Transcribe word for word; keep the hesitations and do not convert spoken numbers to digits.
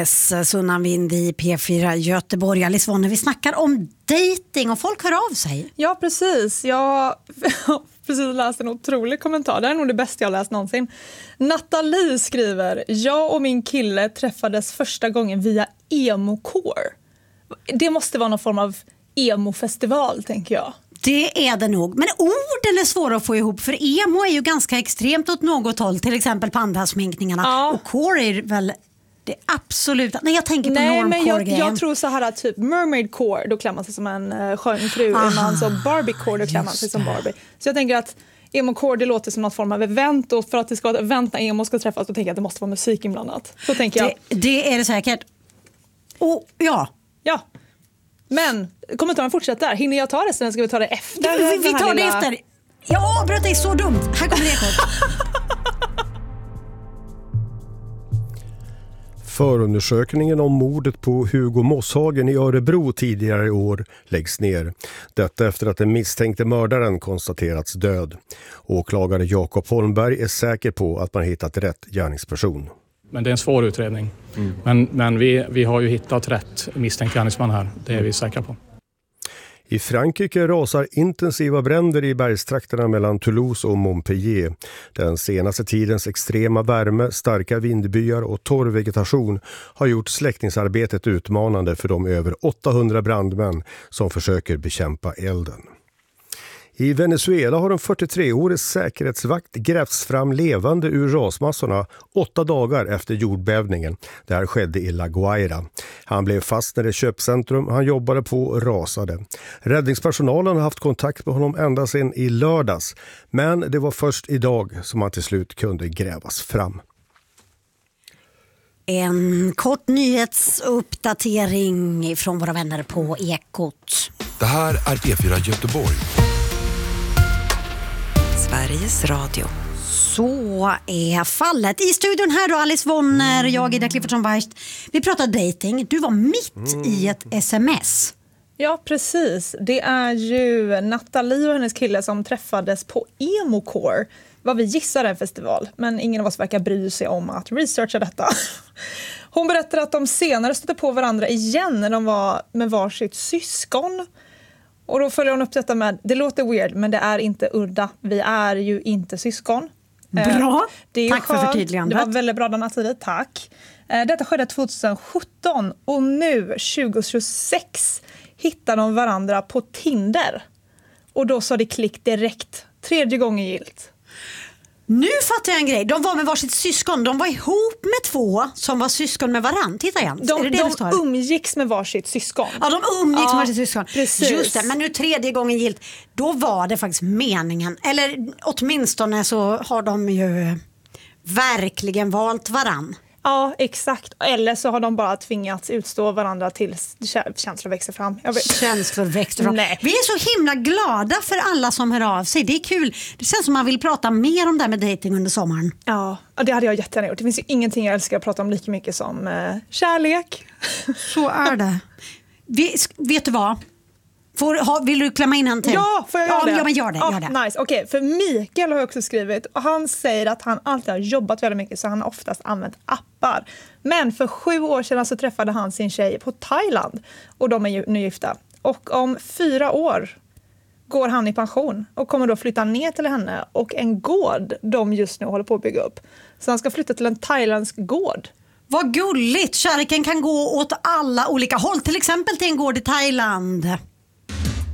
Sunnan Vind i P fyra Göteborg. Alice Vonner, vi snackar om dating och folk hör av sig. Ja, precis. Jag har precis läst en otrolig kommentar. Det är nog det bästa jag läst någonsin. Nathalie skriver: jag och min kille träffades första gången via emo-core. Det måste vara någon form av emo-festival, tänker jag. Det är det nog. Men orden är svåra att få ihop. För emo är ju ganska extremt åt något håll. Till exempel pandasminkningarna. Ja. Och core är väl det absolut. Nej, jag tänker på Nej, men jag, jag, jag tror så här typ mermaid core, då klär man sig som en uh, skön fru. Är man så Barbie core, då klär man sig som Barbie. Så jag tänker att emo core, det låter som någon form av event. Och för att det ska vara ett event när emo ska träffas, då tänker jag att det måste vara musik inblandat. Så tänker jag. Det, det är det säkert. Och ja. Ja. Men kommentaren fortsätter. Hinner jag ta resten eller ska vi ta det efter? Vi, vi tar det lilla... efter. Ja, bröt, det är så dumt. Här kommer det kort. Förundersökningen om mordet på Hugo Mosshagen i Örebro tidigare i år läggs ner. Detta efter att den misstänkte mördaren konstaterats död. Åklagare Jakob Holmberg är säker på att man hittat rätt gärningsperson. Men det är en svår utredning. Mm. Men, men vi, vi har ju hittat rätt misstänkt gärningsman här. Det är vi säkra på. I Frankrike rasar intensiva bränder i bergstrakterna mellan Toulouse och Montpellier. Den senaste tidens extrema värme, starka vindbyar och torr vegetation har gjort släckningsarbetet utmanande för de över åttahundra brandmän som försöker bekämpa elden. I Venezuela har en fyrtiotre-årig säkerhetsvakt grävts fram levande ur rasmassorna åtta dagar efter jordbävningen. Det här skedde i La Guaira. Han blev fast när det köpcentrum han jobbade på rasade. Räddningspersonalen har haft kontakt med honom ända sedan i lördags. Men det var först idag som han till slut kunde grävas fram. En kort nyhetsuppdatering från våra vänner på Ekot. Det här är P fyra Göteborg. Sveriges Radio. Så är fallet. I studion här då Alice Vonner, jag Ida Cliffordsson Weist. Vi pratar dating. Du var mitt mm. i ett sms. Ja, precis. Det är ju Nathalie och hennes kille som träffades på Emo-core. Vad vi gissar en festival. Men ingen av oss verkar bry sig om att researcha detta. Hon berättar att de senare stötte på varandra igen när de var med varsitt syskon. Och då följer hon upp detta med, det låter weird men det är inte udda. Vi är ju inte syskon. Bra, det är tack skönt. för förtydligandet. Det var väldigt bra denna tid, tack. Detta skedde tjugosjutton och nu tjugohundratjugosex hittar de varandra på Tinder. Och då sa det klick direkt, tredje gången gilt. Nu fattar jag en grej. De var med varsitt syskon. De var ihop med två som var syskon med varann. Titta igen. De, är det det de umgicks med varsitt syskon. Ja, de umgicks ja, med varsitt syskon. Precis. Just det, men nu tredje gången gilt. Då var det faktiskt meningen. Eller åtminstone så har de ju verkligen valt varann. Ja, exakt. Eller så har de bara tvingats utstå varandra tills känslor växer fram. Jag vet. Känslor växer fram. Nej. Vi är så himla glada för alla som hör av sig. Det är kul. Det känns som man vill prata mer om det här med dating under sommaren. Ja, det hade jag jättegärna gjort. Det finns ju ingenting jag älskar att prata om lika mycket som eh, kärlek. Så är det. Vi, vet du vad? Får, ha, vill du klämma in en till? Ja, får jag göra ja, det? Ja, men gör det. Oh, gör det. Nice. Okej, okay, för Mikael har jag också skrivit och han säger att han alltid har jobbat väldigt mycket så han har oftast använt appar. Men för sju år sedan så träffade han sin tjej på Thailand och de är ju nygifta. Och om fyra år går han i pension och kommer då flytta ner till henne och en gård de just nu håller på att bygga upp. Så han ska flytta till en thailändsk gård. Vad gulligt! Kärleken kan gå åt alla olika håll, till exempel till en gård i Thailand.